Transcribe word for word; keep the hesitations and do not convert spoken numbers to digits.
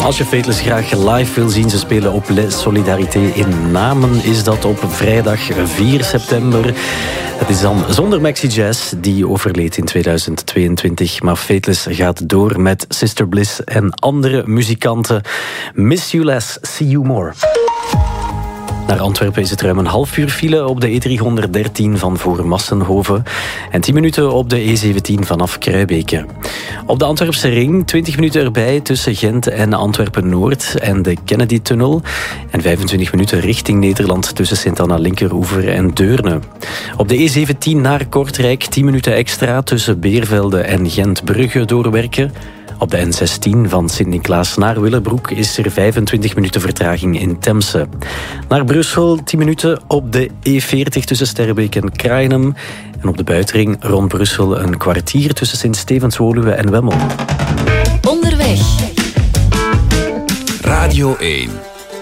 Als je Fateless graag live wil zien, ze spelen op Les Solidarités in Namen. Is dat op vrijdag vier september. Het is dan zonder Maxi Jazz, die overleed in tweeduizend tweeëntwintig. Maar Fateless gaat door met Sister Bliss en andere muzikanten. Miss you less, see you more. Naar Antwerpen is het ruim een half uur file op de E driehonderddertien van voor Massenhoven en tien minuten op de E zeventien vanaf Kruibeke. Op de Antwerpse ring twintig minuten erbij tussen Gent en Antwerpen-Noord en de Kennedy-tunnel en vijfentwintig minuten richting Nederland tussen Sint-Anna-Linkeroever en Deurne. Op de E zeventien naar Kortrijk tien minuten extra tussen Beervelde en Gent-Brugge doorwerken. Op de N zestien van Sint-Niklaas naar Willebroek is er vijfentwintig minuten vertraging in Temse. Naar Brussel tien minuten op de E veertig tussen Sterrebeek en Kraaienum. En op de buitenring rond Brussel een kwartier tussen Sint-Stevens-Woluwe en Wemmel. Onderweg. Radio één.